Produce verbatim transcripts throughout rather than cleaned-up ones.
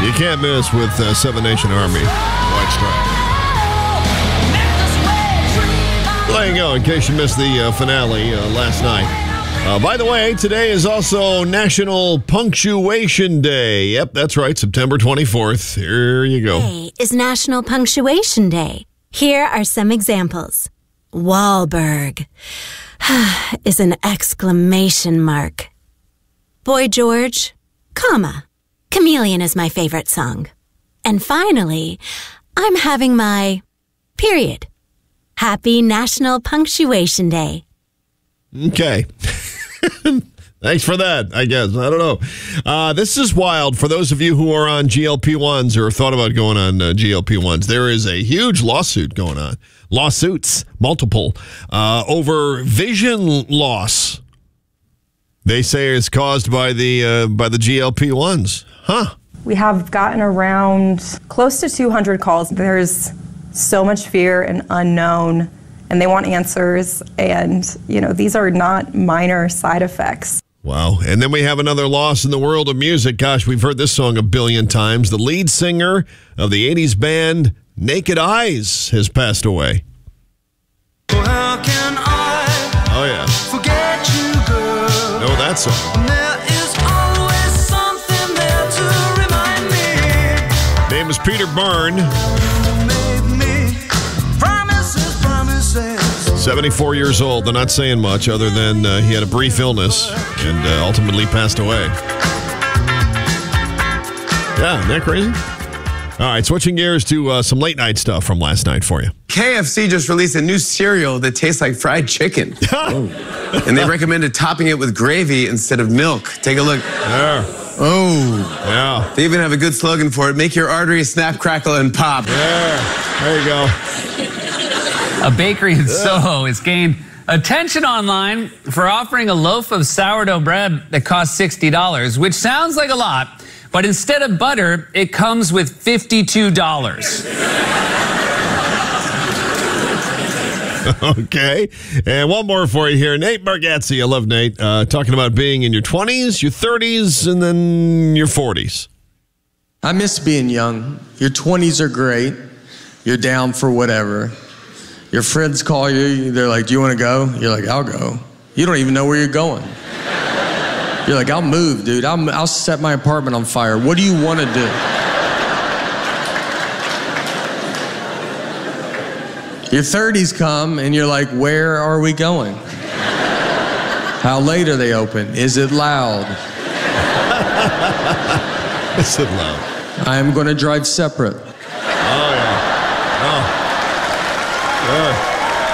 You can't miss with uh, Seven Nation Army. White Stripes. There you go, in case you missed the uh, finale uh, last night. Uh, by the way, today is also National Punctuation Day. Yep, that's right, September twenty-fourth. Here you go. Today is National Punctuation Day. Here are some examples. Wahlberg is an exclamation mark. Boy George, comma. Chameleon is my favorite song. And finally, I'm having my period. Happy National Punctuation Day. Okay. Thanks for that, I guess. I don't know. Uh, this is wild. For those of you who are on G L P ones or thought about going on uh, G L P ones, there is a huge lawsuit going on. Lawsuits, multiple, uh, over vision loss. They say it's caused by the uh, by the G L P ones. Huh. We have gotten around close to two hundred calls. There's so much fear and unknown, and they want answers. And, you know, these are not minor side effects. Wow. And then we have another loss in the world of music. Gosh, we've heard this song a billion times. The lead singer of the eighties band Naked Eyes has passed away. How can I oh, yeah. forget you, girl? Know that song. There is always something there to remind me. Name is Peter Byrne. seventy-four years old. They're not saying much other than uh, he had a brief illness and uh, ultimately passed away. Yeah, isn't that crazy? All right, switching gears to uh, some late night stuff from last night for you. K F C just released a new cereal that tastes like fried chicken. And they recommended topping it with gravy instead of milk. Take a look. There. Oh. Yeah. They even have a good slogan for it. Make your arteries snap, crackle, and pop. There. There you go. A bakery in Soho has gained attention online for offering a loaf of sourdough bread that costs sixty dollars, which sounds like a lot, but instead of butter, it comes with fifty-two dollars. Okay. And one more for you here. Nate Bargatze, I love Nate, uh, talking about being in your twenties, your thirties, and then your forties. I miss being young. Your twenties are great. You're down for whatever. Your friends call you, they're like, do you want to go? You're like, I'll go. You don't even know where you're going. You're like, I'll move, dude. I'll, I'll set my apartment on fire. What do you want to do? Your thirties come and you're like, where are we going? How late are they open? Is it loud? Is it loud? I am going to drive separate. Oh, yeah. Oh. Good.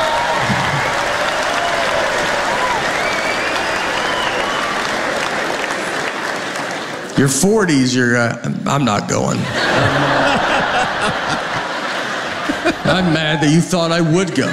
Your forties, you're, uh, I'm not going. I'm mad that you thought I would go.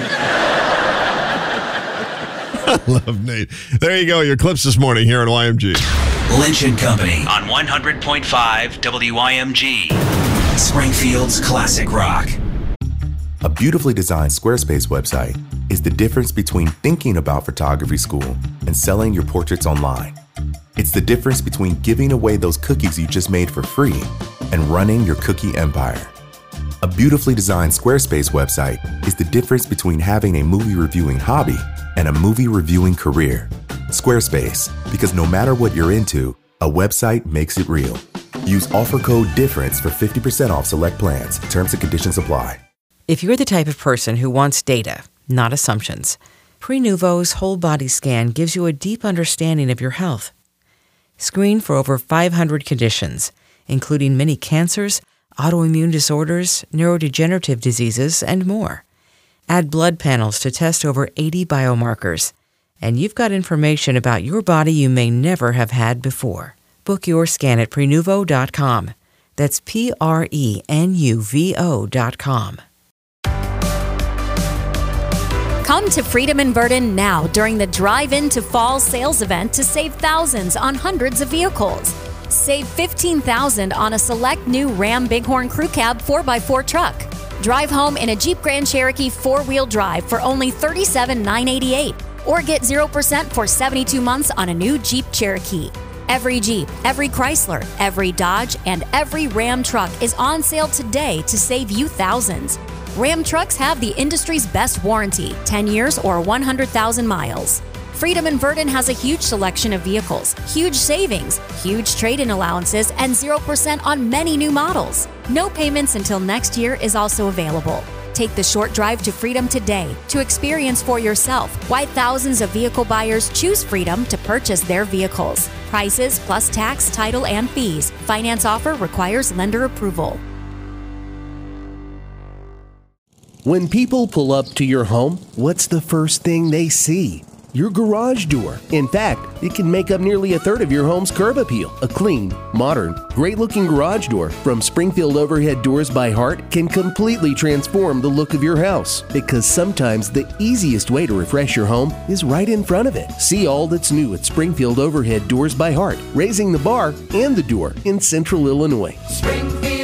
I love Nate. There you go, your clips this morning here on Y M G. Lynch and Company on one hundred point five W Y M G. Springfield's classic rock. A beautifully designed Squarespace website is the difference between thinking about photography school and selling your portraits online. It's the difference between giving away those cookies you just made for free and running your cookie empire. A beautifully designed Squarespace website is the difference between having a movie reviewing hobby and a movie reviewing career. Squarespace, because no matter what you're into, a website makes it real. Use offer code DIFFERENCE for fifty percent off select plans. Terms and conditions apply. If you're the type of person who wants data, not assumptions, Prenuvo's whole body scan gives you a deep understanding of your health. Screen for over five hundred conditions, including many cancers, autoimmune disorders, neurodegenerative diseases, and more. Add blood panels to test over eighty biomarkers, and you've got information about your body you may never have had before. Book your scan at Prenuvo dot com. That's P R E N U V O dot com. Come to Freedom and Burden now during the Drive Into Fall sales event to save thousands on hundreds of vehicles. Save fifteen thousand dollars on a select new Ram Bighorn Crew Cab four by four truck. Drive home in a Jeep Grand Cherokee four-wheel drive for only thirty-seven thousand nine hundred eighty-eight dollars or get zero percent for seventy-two months on a new Jeep Cherokee. Every Jeep, every Chrysler, every Dodge, and every Ram truck is on sale today to save you thousands. Ram trucks have the industry's best warranty, ten years or one hundred thousand miles. Freedom in Verdon has a huge selection of vehicles, huge savings, huge trade-in allowances, and zero percent on many new models. No payments until next year is also available. Take the short drive to Freedom today to experience for yourself why thousands of vehicle buyers choose Freedom to purchase their vehicles. Prices plus tax, title, and fees. Finance offer requires lender approval. When people pull up to your home, what's the first thing they see? Your garage door. In fact, it can make up nearly a third of your home's curb appeal. A clean, modern, great-looking garage door from Springfield Overhead Doors by Heart can completely transform the look of your house, because sometimes the easiest way to refresh your home is right in front of it. See all that's new at Springfield Overhead Doors by Heart, raising the bar and the door in Central Illinois. Springfield